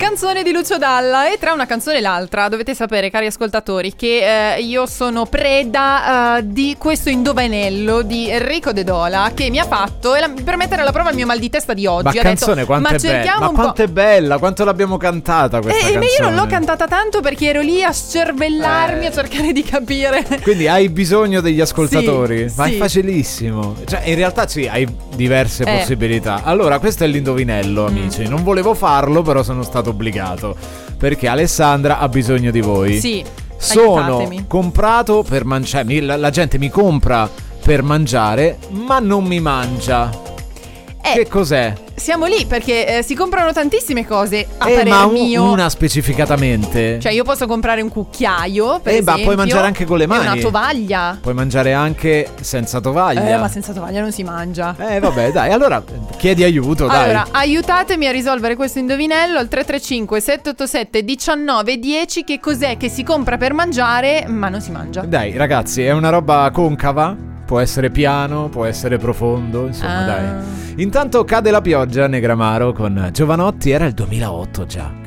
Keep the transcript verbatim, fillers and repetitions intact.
canzone di Lucio Dalla. E tra una canzone e l'altra dovete sapere, cari ascoltatori, che eh, io sono preda eh, di questo indovinello di Enrico De Dola, che mi ha fatto la, per mettere alla prova il mio mal di testa di oggi. Ma ha canzone detto, quanto ma è bella, ma un quanto po'... è bella, quanto l'abbiamo cantata questa eh, canzone. Ma io non l'ho cantata tanto perché ero lì a scervellarmi, eh. a cercare di capire. Quindi hai bisogno degli ascoltatori? Sì, ma sì. è facilissimo. Cioè, in realtà sì, hai diverse eh. possibilità. Allora, questo è l'indovinello, amici. Mm. Non volevo farlo, però sono stato obbligato. Perché Alessandra ha bisogno di voi. Sì. Sono aiutatemi. Comprato per mangiare. La, la gente mi compra per mangiare, ma non mi mangia. Eh, che cos'è? Siamo lì perché eh, si comprano tantissime cose a eh, parer ma un, mio. una specificatamente. Cioè io posso comprare un cucchiaio, per eh, esempio. ma puoi mangiare anche con le mani. E una tovaglia. Puoi mangiare anche senza tovaglia. Eh, ma senza tovaglia non si mangia. Eh, vabbè, dai, allora chiedi aiuto, dai. Allora, aiutatemi a risolvere questo indovinello al tre tre cinque sette otto sette uno nove uno zero. Che cos'è che si compra per mangiare ma non si mangia? Dai, ragazzi, è una roba concava. Può essere piano, può essere profondo, insomma, ah. dai. Intanto cade la pioggia, Negramaro con Giovanotti, era il duemilaotto già.